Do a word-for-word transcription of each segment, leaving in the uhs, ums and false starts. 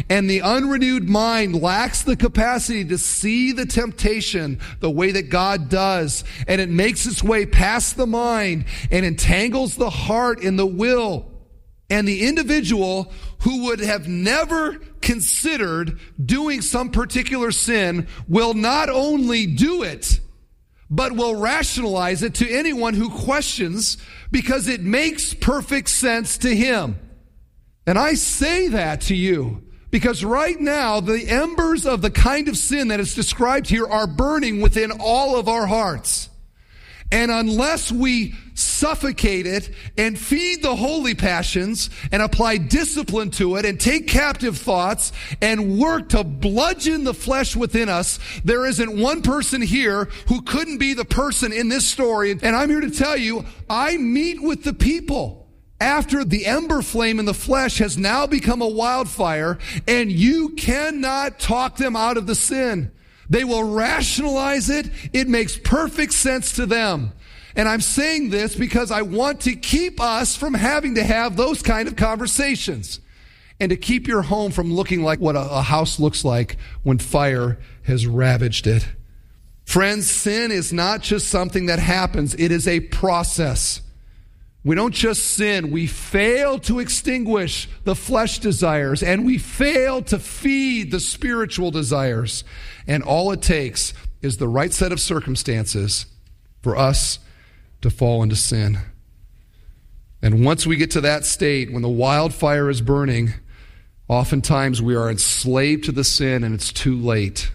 And the unrenewed mind lacks the capacity to see the temptation the way that God does. And it makes its way past the mind and entangles the heart in the will. And the individual who would have never considered doing some particular sin will not only do it, but will rationalize it to anyone who questions because it makes perfect sense to him. And I say that to you because right now the embers of the kind of sin that is described here are burning within all of our hearts. And unless we suffocate it and feed the holy passions and apply discipline to it and take captive thoughts and work to bludgeon the flesh within us, there isn't one person here who couldn't be the person in this story. And I'm here to tell you, I meet with the people after the ember flame in the flesh has now become a wildfire, and you cannot talk them out of the sin. They will rationalize it. It makes perfect sense to them. And I'm saying this because I want to keep us from having to have those kind of conversations and to keep your home from looking like what a, a house looks like when fire has ravaged it. Friends, sin is not just something that happens. It is a process. We don't just sin. We fail to extinguish the flesh desires, and we fail to feed the spiritual desires. And all it takes is the right set of circumstances for us to fall into sin. And once we get to that state, when the wildfire is burning, oftentimes we are enslaved to the sin and it's too late.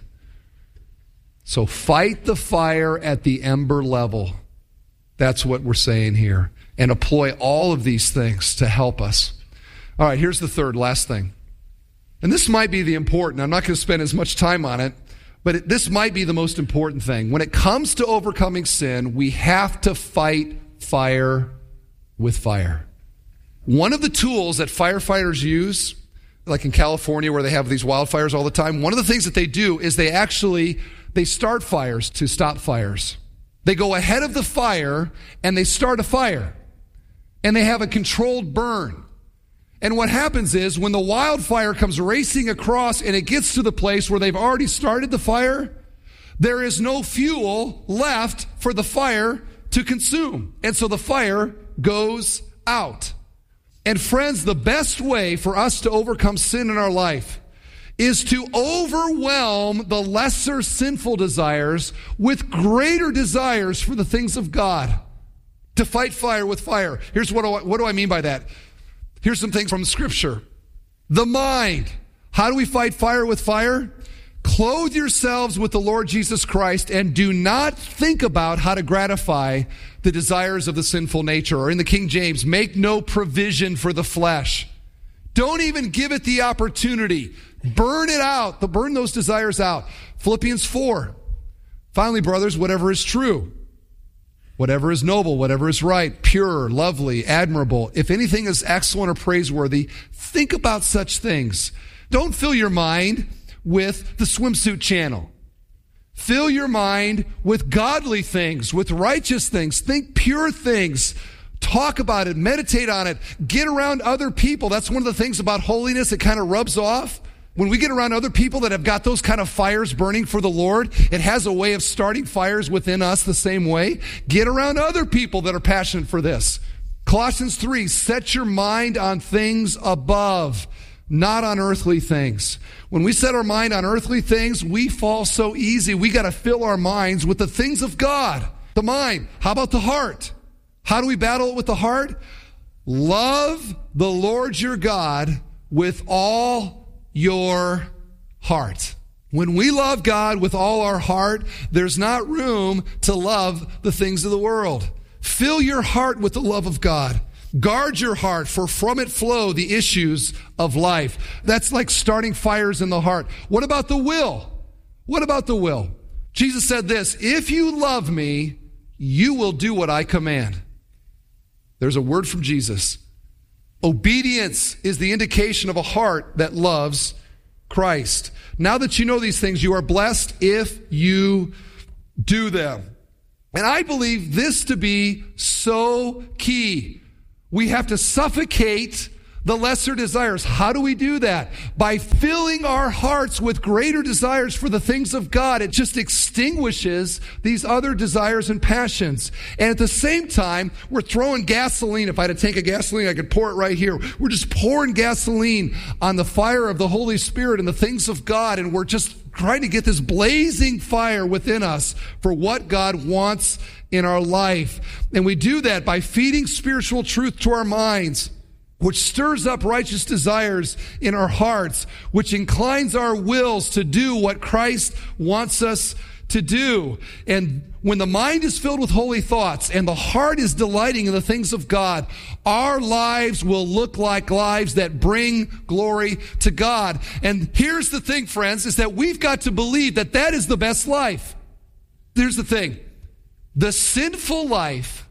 So fight the fire at the ember level. That's what we're saying here. And employ all of these things to help us. All right, here's the third, last thing. And this might be the important. I'm not going to spend as much time on it, but it, this might be the most important thing. When it comes to overcoming sin, we have to fight fire with fire. One of the tools that firefighters use, like in California where they have these wildfires all the time, one of the things that they do is they actually, they start fires to stop fires. They go ahead of the fire and they start a fire. And they have a controlled burn. And what happens is when the wildfire comes racing across and it gets to the place where they've already started the fire, there is no fuel left for the fire to consume. And so the fire goes out. And friends, the best way for us to overcome sin in our life is to overwhelm the lesser sinful desires with greater desires for the things of God. To fight fire with fire. Here's what do I, what do I mean by that? Here's some things from the scripture. The mind. How do we fight fire with fire? Clothe yourselves with the Lord Jesus Christ and do not think about how to gratify the desires of the sinful nature. Or in the King James, make no provision for the flesh. Don't even give it the opportunity. Burn it out. Burn those desires out. Philippians four. Finally, brothers, whatever is true, whatever is noble, whatever is right, pure, lovely, admirable, if anything is excellent or praiseworthy, think about such things. Don't fill your mind with the swimsuit channel. Fill your mind with godly things, with righteous things. Think pure things. Talk about it. Meditate on it. Get around other people. That's one of the things about holiness. It kind of rubs off. When we get around other people that have got those kind of fires burning for the Lord, it has a way of starting fires within us the same way. Get around other people that are passionate for this. Colossians three, set your mind on things above, not on earthly things. When we set our mind on earthly things, we fall so easy. We got to fill our minds with the things of God. The mind. How about the heart? How do we battle it with the heart? Love the Lord your God with all your heart. When we love God with all our heart, there's not room to love the things of the world. Fill your heart with the love of God. Guard your heart, for from it flow the issues of life. That's like starting fires in the heart. What about the will? What about the will? Jesus said this, if you love me, you will do what I command. There's a word from Jesus. Obedience is the indication of a heart that loves Christ. Now that you know these things, you are blessed if you do them. And I believe this to be so key. We have to suffocate the lesser desires. How do we do that? By filling our hearts with greater desires for the things of God. It just extinguishes these other desires and passions. And at the same time, we're throwing gasoline. If I had a tank of gasoline, I could pour it right here. We're just pouring gasoline on the fire of the Holy Spirit and the things of God, and we're just trying to get this blazing fire within us for what God wants in our life. And we do that by feeding spiritual truth to our minds, which stirs up righteous desires in our hearts, which inclines our wills to do what Christ wants us to do. And when the mind is filled with holy thoughts and the heart is delighting in the things of God, our lives will look like lives that bring glory to God. And here's the thing, friends, is that we've got to believe that that is the best life. Here's the thing. The sinful life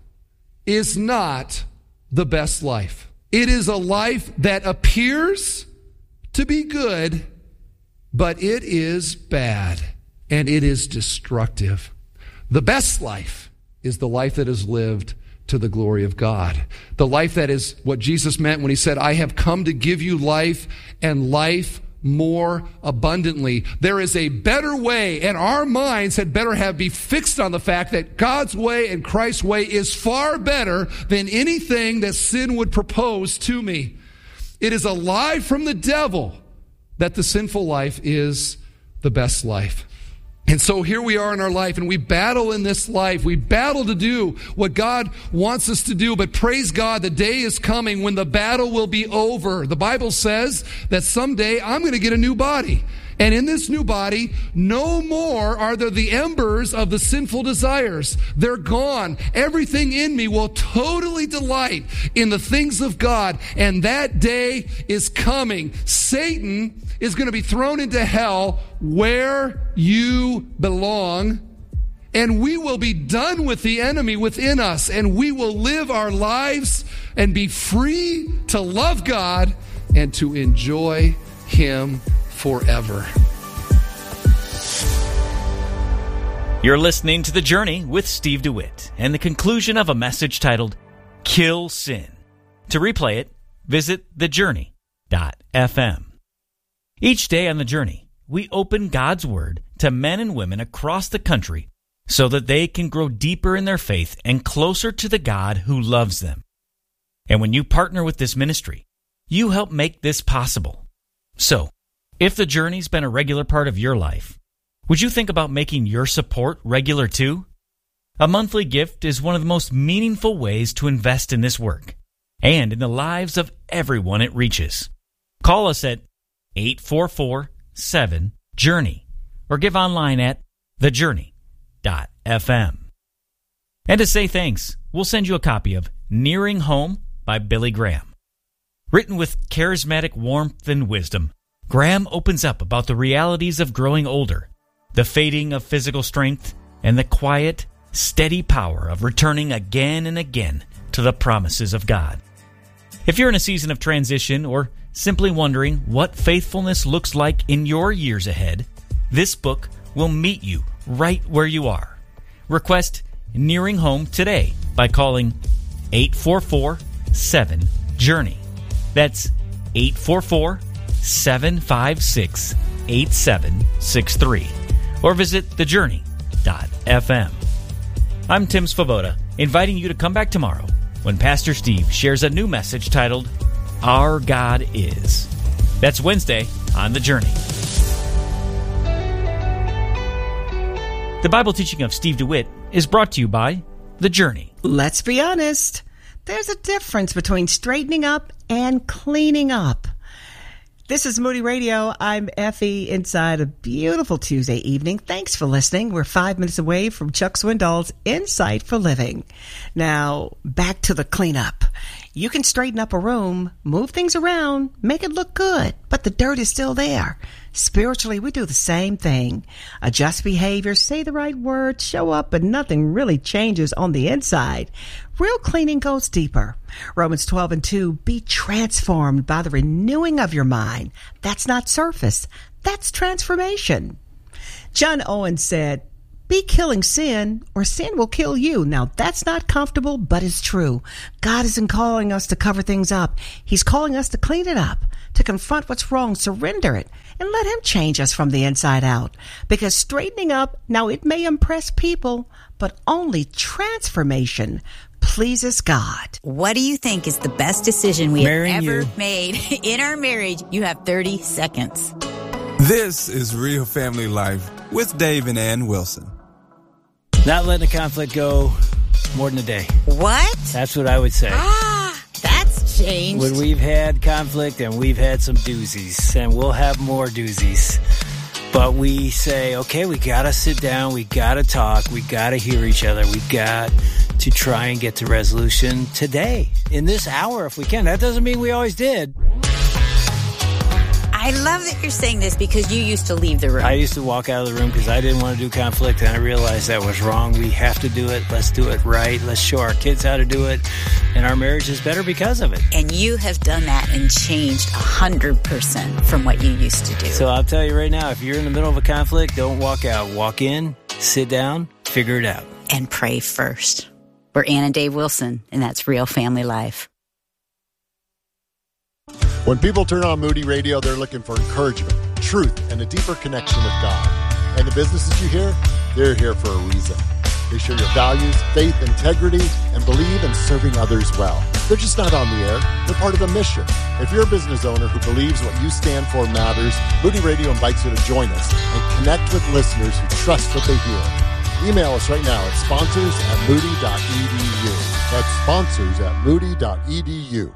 is not the best life. It is a life that appears to be good, but it is bad and it is destructive. The best life is the life that is lived to the glory of God. The life that is what Jesus meant when he said, I have come to give you life and life more abundantly. There is a better way, and our minds had better have be fixed on the fact that God's way and Christ's way is far better than anything that sin would propose to me. It is a lie from the devil that the sinful life is the best life. And so here we are in our life, and we battle in this life. We battle to do what God wants us to do, but praise God, the day is coming when the battle will be over. The Bible says that someday I'm going to get a new body. And in this new body, no more are there the embers of the sinful desires. They're gone. Everything in me will totally delight in the things of God. And that day is coming. Satan is going to be thrown into hell where you belong. And we will be done with the enemy within us. And we will live our lives and be free to love God and to enjoy Him forever. You're listening to The Journey with Steve DeWitt and the conclusion of a message titled, Kill Sin. To replay it, visit the journey dot f m. Each day on The Journey, we open God's Word to men and women across the country so that they can grow deeper in their faith and closer to the God who loves them. And when you partner with this ministry, you help make this possible. So, if The Journey's been a regular part of your life, would you think about making your support regular too? A monthly gift is one of the most meaningful ways to invest in this work and in the lives of everyone it reaches. Call us at eight four four, seven, journey or give online at the journey dot f m. And to say thanks, we'll send you a copy of Nearing Home by Billy Graham. Written with charismatic warmth and wisdom, Graham opens up about the realities of growing older, the fading of physical strength, and the quiet, steady power of returning again and again to the promises of God. If you're in a season of transition or simply wondering what faithfulness looks like in your years ahead, this book will meet you right where you are. Request Nearing Home today by calling eight four four, seven, journey. That's eight four four, seven five six, eight seven six three. Or visit the journey dot f m. I'm Tim Svoboda, inviting you to come back tomorrow when Pastor Steve shares a new message titled, Our God Is. That's Wednesday on The Journey. The Bible teaching of Steve DeWitt is brought to you by The Journey. Let's be honest. There's a difference between straightening up and cleaning up. This is Moody Radio. I'm Effie inside a beautiful Tuesday evening. Thanks for listening. We're five minutes away from Chuck Swindoll's Insight for Living. Now, back to the cleanup. You can straighten up a room, move things around, make it look good, but the dirt is still there. Spiritually, we do the same thing. Adjust behavior, say the right words, show up, but nothing really changes on the inside. Real cleaning goes deeper. Romans twelve and two, be transformed by the renewing of your mind. That's not surface. That's transformation. John Owen said, Be killing sin, or sin will kill you. Now, that's not comfortable, but it's true. God isn't calling us to cover things up. He's calling us to clean it up, to confront what's wrong, surrender it, and let Him change us from the inside out. Because straightening up, now it may impress people, but only transformation pleases God. What do you think is the best decision we Marrying have ever you. made in our marriage? You have thirty seconds. This is Real Family Life with Dave and Ann Wilson. Not letting a conflict go more than a day. What? That's what I would say. Ah, that's changed. When we've had conflict and we've had some doozies, and we'll have more doozies. But we say, okay, we got to sit down, we got to talk, we got to hear each other, we got to try and get to resolution today, in this hour if we can. That doesn't mean we always did. I love that you're saying this because you used to leave the room. I used to walk out of the room because I didn't want to do conflict, and I realized that was wrong. We have to do it. Let's do it right. Let's show our kids how to do it, and our marriage is better because of it. And you have done that and changed one hundred percent from what you used to do. So I'll tell you right now, if you're in the middle of a conflict, don't walk out. Walk in, sit down, figure it out. And pray first. We're Ann and Dave Wilson, and that's Real Family Life. When people turn on Moody Radio, they're looking for encouragement, truth, and a deeper connection with God. And the businesses you hear, they're here for a reason. They share your values, faith, integrity, and believe in serving others well. They're just not on the air. They're part of the mission. If you're a business owner who believes what you stand for matters, Moody Radio invites you to join us and connect with listeners who trust what they hear. Email us right now at sponsors at moody dot e d u. That's sponsors at moody dot e d u.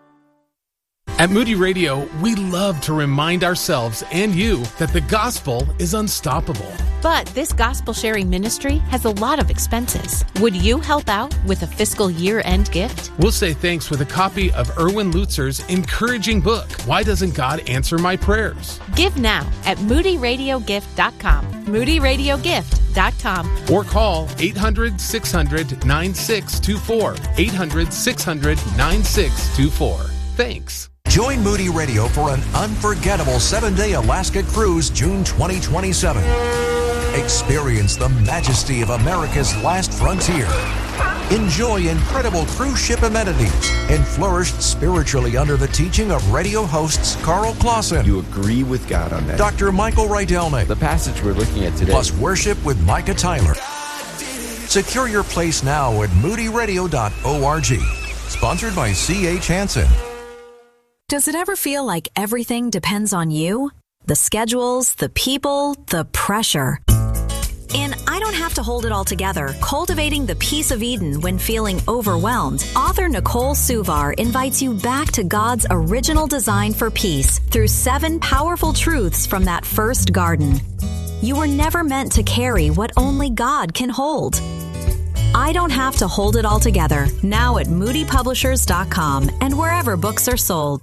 At Moody Radio, we love to remind ourselves and you that the gospel is unstoppable. But this gospel sharing ministry has a lot of expenses. Would you help out with a fiscal year-end gift? We'll say thanks with a copy of Erwin Lutzer's encouraging book, Why Doesn't God Answer My Prayers? Give now at moody radio gift dot com. moody radio gift dot com. Or call eight hundred, six hundred, nine six two four. eight hundred, six hundred, nine six two four. Thanks. Join Moody Radio for an unforgettable seven-day Alaska cruise June twenty twenty-seven. Experience the majesty of America's last frontier. Enjoy incredible cruise ship amenities and flourish spiritually under the teaching of radio hosts Carl Clausen. You agree with God on that. Doctor Michael Rydelnik. The passage we're looking at today. Plus worship with Micah Tyler. Secure your place now at moody radio dot org. Sponsored by C H Hansen. Does it ever feel like everything depends on you? The schedules, the people, the pressure. In I Don't Have to Hold It All Together, Cultivating the Peace of Eden When Feeling Overwhelmed, author Nicole Suvar invites you back to God's original design for peace through seven powerful truths from that first garden. You were never meant to carry what only God can hold. I Don't Have to Hold It All Together, now at moody publishers dot com and wherever books are sold.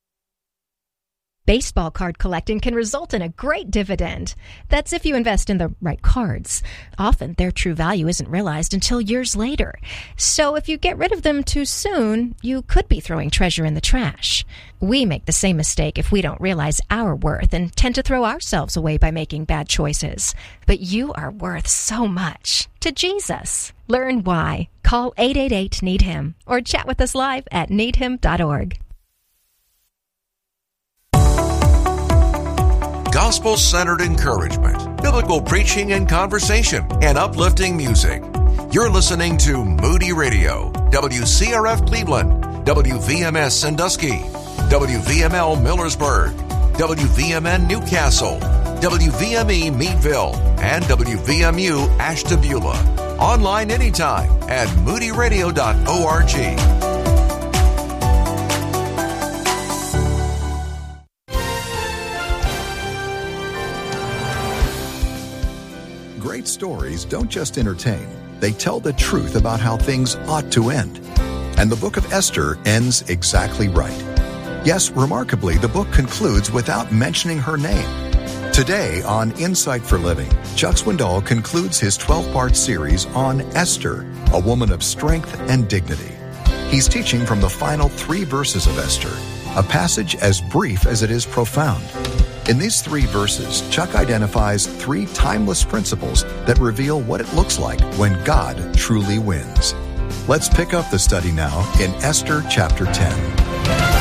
Baseball card collecting can result in a great dividend. That's if you invest in the right cards. Often their true value isn't realized until years later. So if you get rid of them too soon, you could be throwing treasure in the trash. We make the same mistake if we don't realize our worth and tend to throw ourselves away by making bad choices. But you are worth so much to Jesus. Learn why. Call eight eight eight, need him or chat with us live at need him dot org. Gospel-centered encouragement, biblical preaching and conversation, and uplifting music. You're listening to Moody Radio, W C R F Cleveland, W V M S Sandusky, W V M L Millersburg, W V M N Newcastle, W V M E Meadville, and W V M U Ashtabula. Online anytime at moody radio dot org. Great stories don't just entertain. They tell the truth about how things ought to end. And the book of Esther ends exactly right. Yes, remarkably, the book concludes without mentioning her name. Today on Insight for Living, Chuck Swindoll concludes his twelve-part series on Esther, a woman of strength and dignity. He's teaching from the final three verses of Esther, a passage as brief as it is profound. In these three verses, Chuck identifies three timeless principles that reveal what it looks like when God truly wins. Let's pick up the study now in Esther chapter ten.